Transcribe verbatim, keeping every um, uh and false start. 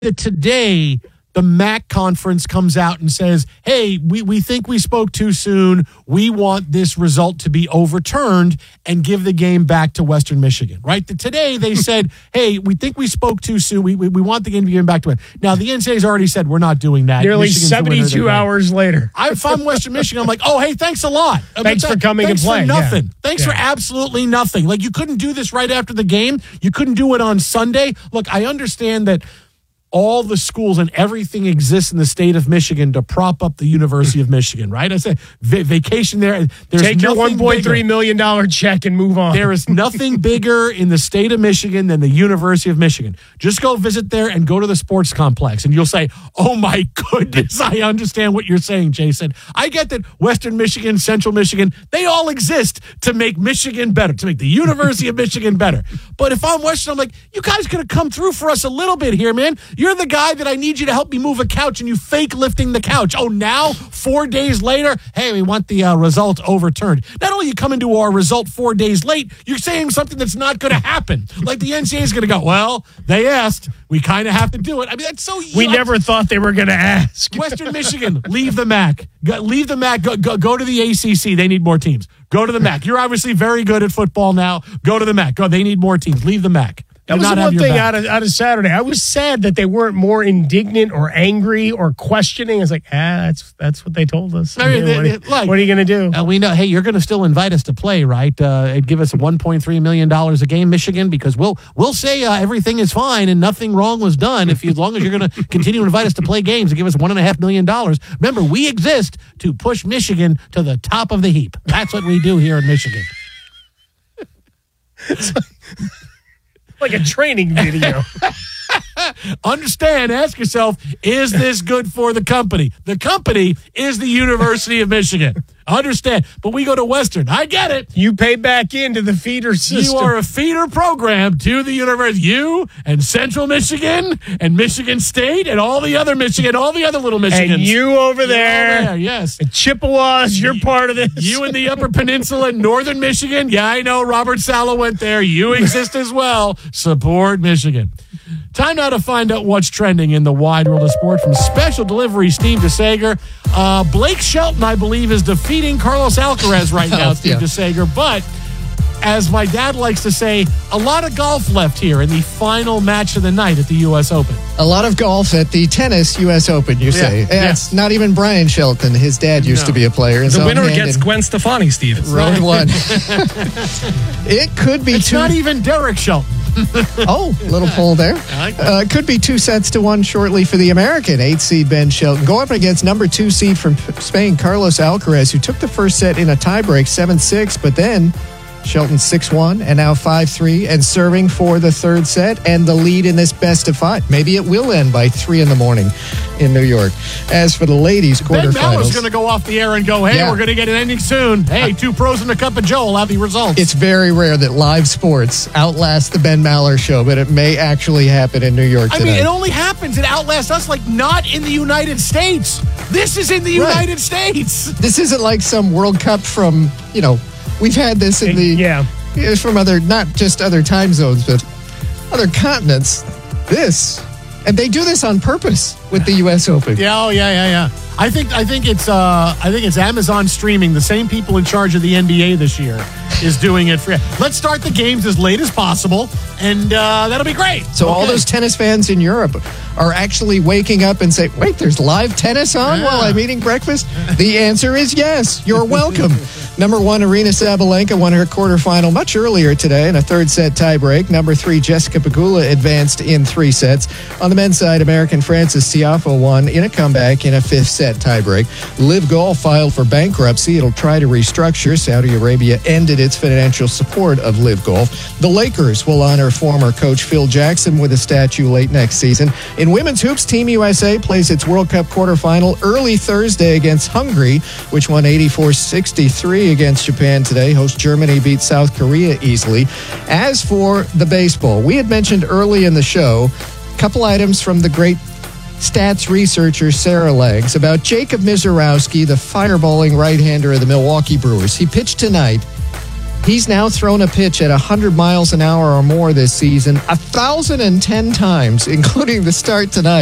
that today the M A C conference comes out and says, hey, we, we think we spoke too soon. We want this result to be overturned and give the game back to Western Michigan, right? Today they said, hey, we think we spoke too soon. We, we, we want the game to be given back to it. Now, the N C double A has already said we're not doing that. Nearly seventy-two hours later. I, if I'm Western Michigan, I'm like, oh, hey, thanks a lot. Thanks that, for coming thanks and playing. For nothing. Yeah. Thanks yeah. for absolutely nothing. Like, you couldn't do this right after the game. You couldn't do it on Sunday. Look, I understand that all the schools and everything exists in the state of Michigan to prop up the University of Michigan, right? I said va- vacation there. There's Take your one point three million dollars check and move on. There is nothing bigger in the state of Michigan than the University of Michigan. Just go visit there and go to the sports complex, and you'll say, oh, my goodness, I understand what you're saying, Jason. I get that Western Michigan, Central Michigan, they all exist to make Michigan better, to make the University of Michigan better. But if I'm Western, I'm like, you guys could have come through for us a little bit here, man. You're the guy that I need you to help me move a couch, and you fake lifting the couch. Oh, now, four days later, hey, we want the uh, result overturned. Not only you come into our result four days late, you're saying something that's not going to happen. Like the N C double A is going to go, well, they asked. We kind of have to do it. I mean, that's so... We yuck. never thought they were going to ask. Western Michigan, leave the M A C. Go, leave the M A C. Go, go, go to the A C C. They need more teams. Go to the M A C. You're obviously very good at football now. Go to the M A C. Go. They need more teams. Leave the M A C. That was the one thing out of, out of Saturday. I was sad that they weren't more indignant or angry or questioning. I was like, ah, that's that's what they told us. I mean, what, they, like, what are you going to do? Uh, we know, hey, you're going to still invite us to play, right? Uh, and give us one point three million dollars a game, Michigan, because we'll we'll say uh, everything is fine and nothing wrong was done if you, as long as you're going to continue to invite us to play games and give us one point five million dollars. Remember, we exist to push Michigan to the top of the heap. That's what we do here in Michigan. Like a training video. Understand, ask yourself, is this good for the company? The company is the University of Michigan. Understand, but we go to Western. I get it. You pay back into the feeder system. You are a feeder program to the university. You and Central Michigan and Michigan State and all the other Michigan, all the other little Michigans. And you over there. Over there yes. And Chippewas, you're you, part of this. You in the Upper Peninsula, Northern Michigan. Yeah, I know. Robert Saleh went there. You exist as well. Support Michigan. Time now to find out what's trending in the wide world of sport from Special Delivery, Steve DeSager. Uh, Blake Shelton, I believe, is defeating Carlos Alcaraz right now, Steve yeah. DeSager. But as my dad likes to say, a lot of golf left here in the final match of the night at the U S Open. A lot of golf at the tennis U S Open, you say. Yeah. Yeah. It's not even Brian Shelton. His dad used no. to be a player. The winner gets Gwen Stefani, Steve. Round right. one. It could be it's two. not even Derek Shelton. Oh, little pull there. Like uh, could be two sets to one shortly for the American eight seed Ben Shelton. Go up against number two seed from Spain, Carlos Alcaraz, who took the first set in a tiebreak, seven six, but then Shelton six one and now five three and serving for the third set and the lead in this best of five. Maybe it will end by three in the morning in New York. As for the ladies' quarterfinals. Ben Maller's going to go off the air and go, hey, yeah. we're going to get an ending soon. Hey, two pros and a cup of Joe will have the results. It's very rare that live sports outlast the Ben Maller show, but it may actually happen in New York today. I mean, it only happens. It outlasts us, like, not in the United States. This is in the right. United States. This isn't like some World Cup from, you know, we've had this in the yeah from other, not just other time zones, but other continents. This, and they do this on purpose with the U S Open. Yeah, oh yeah, yeah, yeah. I think I think it's uh, I think it's Amazon streaming. The same people in charge of the N B A this year is doing it for. Let's start the games as late as possible, and uh, that'll be great. So okay. all those tennis fans in Europe are actually waking up and say, "Wait, there's live tennis on yeah. while I'm eating breakfast." The answer is yes. You're welcome. Number one, Arina Sabalenka won her quarterfinal much earlier today in a third-set tiebreak. Number three, Jessica Pegula advanced in three sets. On the men's side, American Francis Tiafoe won in a comeback in a fifth-set tiebreak. Liv Golf filed for bankruptcy. It'll try to restructure. Saudi Arabia ended its financial support of Liv Golf. The Lakers will honor former coach Phil Jackson with a statue late next season. In women's hoops, Team U S A plays its World Cup quarterfinal early Thursday against Hungary, which won eighty-four sixty-three against Japan today. Host Germany beat South Korea easily. As for the baseball, we had mentioned early in the show a couple items from the great stats researcher Sarah Legs about Jacob Mizorowski, the fireballing right-hander of the Milwaukee Brewers. He pitched tonight He's now thrown a pitch at one hundred miles an hour or more this season one thousand ten times, including the start tonight.